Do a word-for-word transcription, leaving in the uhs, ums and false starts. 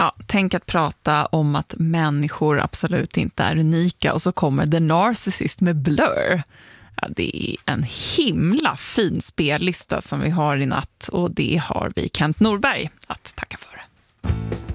Ja, tänk att prata om att människor absolut inte är unika och så kommer The Narcissist med Blur. Ja, det är en himla fin spellista som vi har i natt och det har vi Kent Norberg att tacka för.